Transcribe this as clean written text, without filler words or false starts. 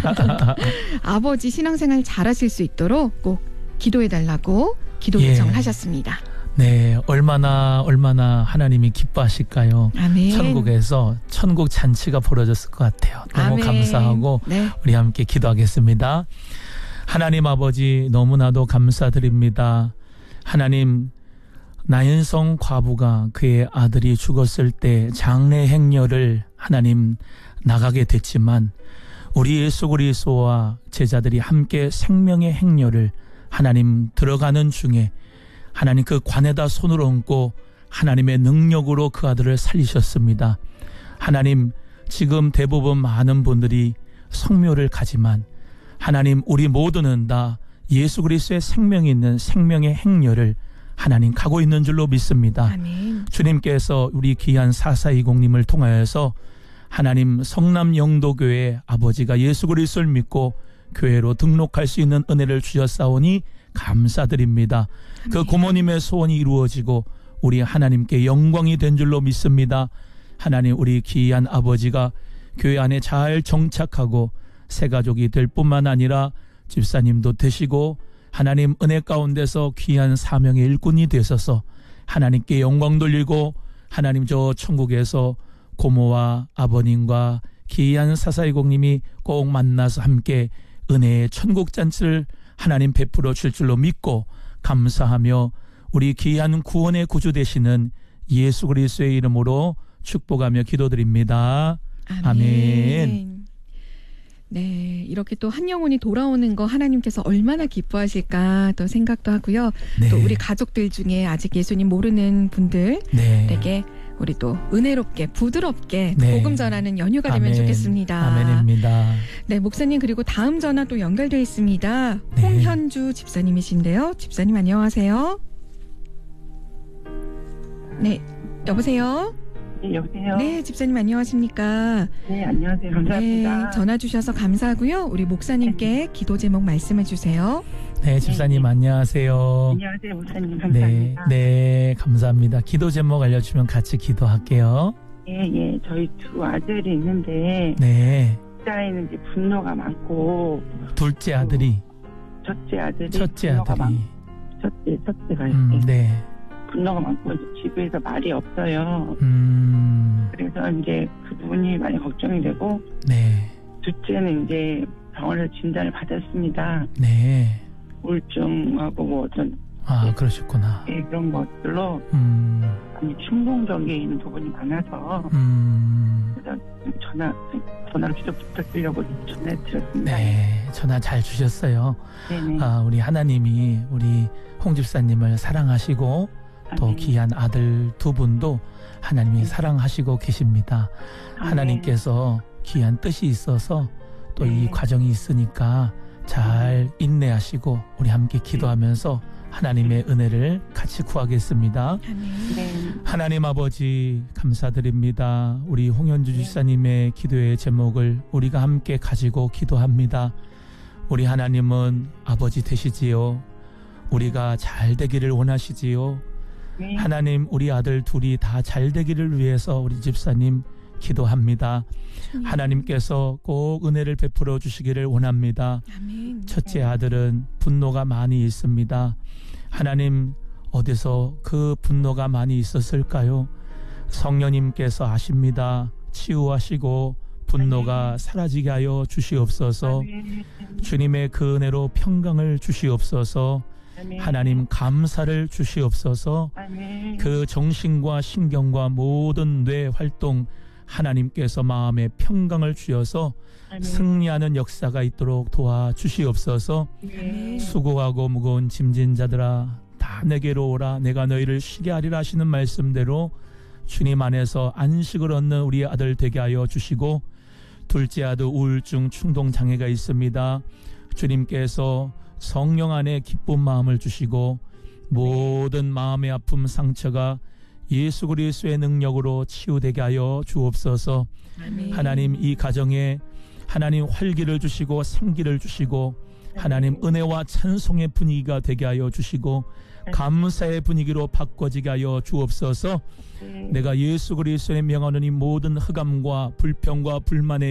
아버지 신앙생활 잘하실 수 있도록 꼭 기도해달라고 기도 요청을 하셨습니다. 네, 얼마나 하나님이 기뻐하실까요? 아멘. 천국에서 천국 잔치가 벌어졌을 것 같아요. 너무 아멘. 감사하고 네. 우리 함께 기도하겠습니다. 하나님 아버지 너무나도 감사드립니다. 하나님, 나인성 과부가 그의 아들이 죽었을 때 장례 행렬을 하나님 나가게 됐지만 우리 예수 그리스도와 제자들이 함께 생명의 행렬을 하나님 들어가는 중에 하나님 그 관에다 손을 얹고 하나님의 능력으로 그 아들을 살리셨습니다. 하나님, 지금 대부분 많은 분들이 성묘를 가지만 하나님, 우리 모두는 다 예수 그리스도의 생명이 있는 생명의 행렬을 하나님 가고 있는 줄로 믿습니다. 아멘. 주님께서 우리 귀한 4420님을 통하여서 하나님 성남 영도교회 아버지가 예수 그리스도를 믿고 교회로 등록할 수 있는 은혜를 주셨사오니 감사드립니다. 아멘. 그 고모님의 소원이 이루어지고 우리 하나님께 영광이 된 줄로 믿습니다. 하나님, 우리 귀한 아버지가 교회 안에 잘 정착하고 새가족이 될 뿐만 아니라 집사님도 되시고 하나님 은혜 가운데서 귀한 사명의 일꾼이 되셔서 하나님께 영광 돌리고 하나님 저 천국에서 고모와 아버님과 귀한 4420님이 꼭 만나서 함께 은혜의 천국잔치를 하나님 베풀어 줄 줄로 믿고 감사하며 우리 귀한 구원의 구주 되시는 예수 그리스도의 이름으로 축복하며 기도드립니다. 아멘. 네, 이렇게 또 한 영혼이 돌아오는 거 하나님께서 얼마나 기뻐하실까 또 생각도 하고요. 네. 또 우리 가족들 중에 아직 예수님 모르는 분들에게 우리 또 은혜롭게 부드럽게 복음 전하는 연휴가 되면 좋겠습니다. 아멘입니다. 네, 목사님, 그리고 다음 전화 또 연결되어 있습니다. 홍현주 집사님이신데요. 집사님 안녕하세요. 네, 여보세요? 네, 여보세요? 네, 집사님 안녕하십니까? 네, 안녕하세요. 감사합니다. 네, 전화 주셔서 감사하고요. 우리 목사님께 기도 제목 말씀해 주세요. 네, 집사님 안녕하세요. 안녕하세요, 목사님. 감사합니다. 네, 감사합니다. 기도 제목 알려주면 같이 기도할게요. 예, 저희 두 아들이 있는데 네. 자에는 이제 분노가 많고 둘째 아들이 첫째 아들이 첫째가 네. 분노가 많고 집에서 말이 없어요. 그래서 이제 그 부분이 많이 걱정이 되고 네. 둘째는 이제 병원에서 진단을 받았습니다. 네. 우울증하고 뭐 어떤 그러셨구나. 네, 그런 것들로 충동적인 부분이 많아서 그래서 전화를 직접 부탁드리려고 전화드렸습니다. 네, 전화 잘 주셨어요. 네네. 우리 하나님이 우리 홍 집사님을 사랑하시고 또 귀한 아들 두 분도 하나님이 사랑하시고 계십니다. 하나님께서 귀한 뜻이 있어서 또 이 과정이 있으니까 잘 인내하시고 우리 함께 기도하면서 하나님의 은혜를 같이 구하겠습니다. 하나님 아버지 감사드립니다. 우리 홍현주 집사님의 기도의 제목을 우리가 함께 가지고 기도합니다. 우리 하나님은 아버지 되시지요. 우리가 잘 되기를 원하시지요. 하나님, 우리 아들 둘이 다 잘 되기를 위해서 우리 집사님 기도합니다. 하나님께서 꼭 은혜를 베풀어 주시기를 원합니다. 아멘. 첫째 아들은 분노가 많이 있습니다. 하나님, 어디서 그 분노가 많이 있었을까요? 성령님께서 아십니다. 치유하시고 분노가 사라지게 하여 주시옵소서. 주님의 그 은혜로 평강을 주시옵소서. 하나님, 감사를 주시옵소서. 그 정신과 신경과 모든 뇌 활동 하나님께서 마음에 평강을 주셔서 승리하는 역사가 있도록 도와주시옵소서. 수고하고 무거운 짐진 자들아 다 내게로 오라, 내가 너희를 쉬게 하리라 하시는 말씀대로 주님 안에서 안식을 얻는 우리 아들 되게 하여 주시고, 둘째 아들 우울증 충동장애가 있습니다. 주님께서 성령 안에 기쁜 마음을 주시고 모든 마음의 아픔 상처가 예수 그리스도의 능력으로 치유되게 하여 주옵소서. 하나님, 이 가정에 하나님 활기를 주시고 생기를 주시고 하나님 은혜와 찬송의 분위기가 되게 하여 주시고 감사의 분위기로 바꿔지게 하여 주옵소서. 내가 예수 그리스도의 명하는 이 모든 흑암과 불평과 불만의